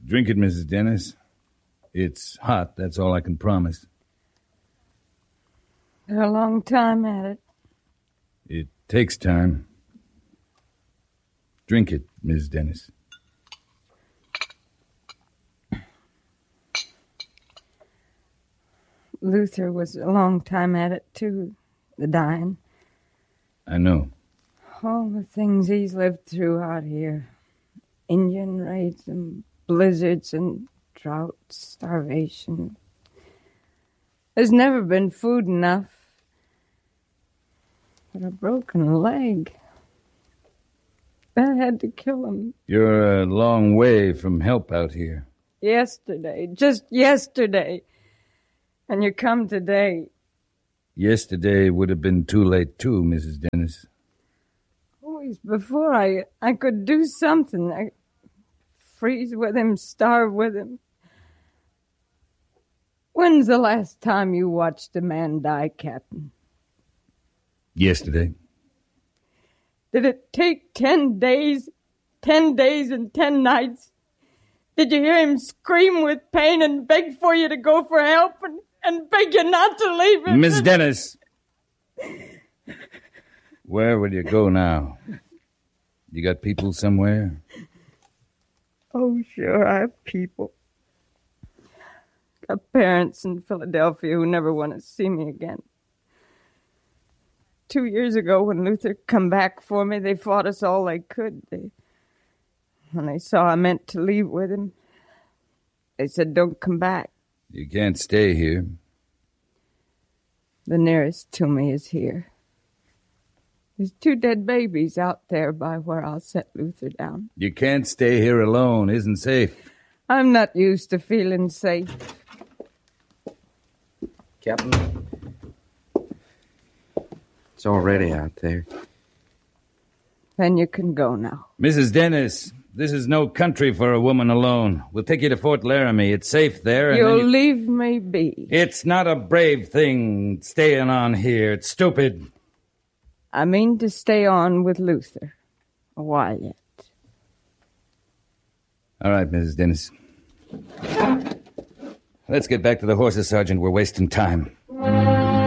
Drink it, Mrs. Dennis. It's hot, that's all I can promise. Been a long time at it. It takes time. Drink it, Ms. Dennis. Luther was a long time at it, too, the dying. I know. All the things he's lived through out here. Indian raids and blizzards and drought, starvation. There's never been food enough. But a broken leg. That had to kill him. You're a long way from help out here. Yesterday. Just yesterday. And you come today. Yesterday would have been too late, too, Mrs. Dennis. Always before I could do something. I freeze with him, starve with him. When's the last time you watched a man die, Captain? Yesterday. Did it take 10 days? 10 days and 10 nights? Did you hear him scream with pain and beg for you to go for help and beg you not to leave him? Miss Dennis! Where will you go now? You got people somewhere? Oh, sure, I have people. Got parents in Philadelphia who never want to see me again. 2 years ago, when Luther come back for me, they fought us all they could. When they saw I meant to leave with him, they said, don't come back. You can't stay here. The nearest to me is here. There's 2 dead babies out there by where I'll set Luther down. You can't stay here alone. Isn't safe. I'm not used to feeling safe. Captain, it's all ready out there. Then you can go now. Mrs. Dennis, this is no country for a woman alone. We'll take you to Fort Laramie. It's safe there. And You'll leave me be. It's not a brave thing staying on here. It's stupid. I mean to stay on with Luther a while yet. All right, Mrs. Dennis. Let's get back to the horses, Sergeant. We're wasting time.